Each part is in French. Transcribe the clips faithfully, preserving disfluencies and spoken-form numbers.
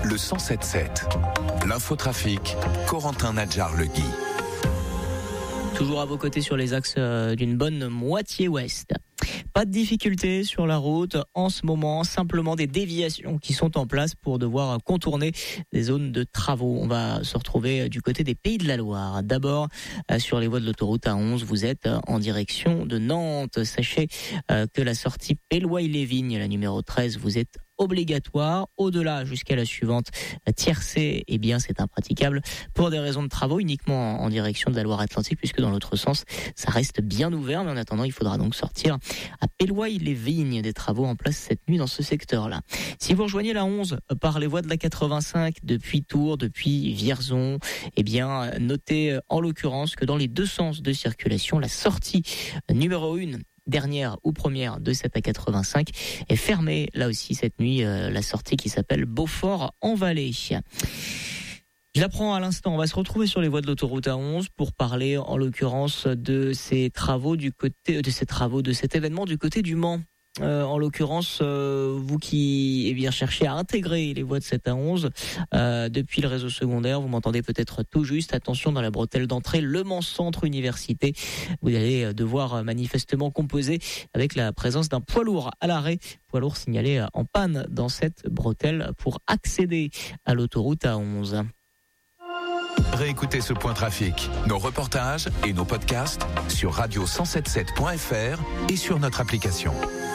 le cent sept sept. L'infotrafic, Corentin Nadjar-Legui. Toujours à vos côtés sur les axes d'une bonne moitié ouest. Pas de difficultés sur la route en ce moment, simplement des déviations qui sont en place pour devoir contourner des zones de travaux. On va se retrouver du côté des Pays de la Loire. D'abord, sur les voies de l'autoroute A onze, vous êtes en direction de Nantes. Sachez que la sortie Péloy-les-Vignes, la numéro treize, vous êtes obligatoire. Au-delà, jusqu'à la suivante, Tiercé, eh bien, c'est impraticable pour des raisons de travaux, uniquement en direction de la Loire-Atlantique, puisque dans l'autre sens, ça reste bien ouvert. Mais en attendant, il faudra donc sortir à Péloy-les-Vignes, des travaux en place cette nuit dans ce secteur-là. Si vous rejoignez la onze par les voies de la quatre-vingt-cinq, depuis Tours, depuis Vierzon, eh bien, notez en l'occurrence que dans les deux sens de circulation, la sortie numéro une, dernière ou première de cette A quatre-vingt-cinq est fermée là aussi cette nuit, euh, la sortie qui s'appelle Beaufort-en-Vallée. Je l'apprends à l'instant, on va se retrouver sur les voies de l'autoroute A onze pour parler en l'occurrence de ces travaux du côté de ces travaux de cet événement du côté du Mans. Euh, en l'occurrence, euh, vous qui eh bien, cherchez à intégrer les voies de cette A onze euh, depuis le réseau secondaire, vous m'entendez peut-être tout juste. Attention, dans la bretelle d'entrée, Le Mans Centre Université, vous allez devoir manifestement composer avec la présence d'un poids lourd à l'arrêt, poids lourd signalé en panne dans cette bretelle pour accéder à l'autoroute A onze. Réécoutez ce point trafic, nos reportages et nos podcasts sur radio cent soixante-dix-sept point f r et sur notre application.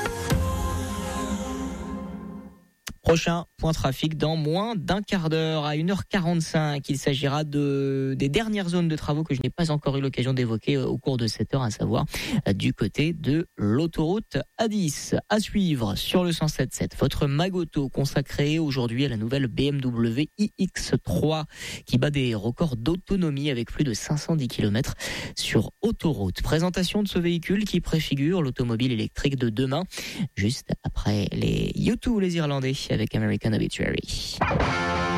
Prochain point trafic dans moins d'un quart d'heure, à une heure quarante-cinq. Il s'agira de des dernières zones de travaux que je n'ai pas encore eu l'occasion d'évoquer au cours de cette heure, à savoir du côté de l'autoroute A dix. À suivre sur le cent soixante-dix-sept, votre Magoto consacré aujourd'hui à la nouvelle B M W i X trois qui bat des records d'autonomie avec plus de cinq cent dix kilomètres sur autoroute. Présentation de ce véhicule qui préfigure l'automobile électrique de demain, juste après les U deux, les Irlandais, avec American Obituary.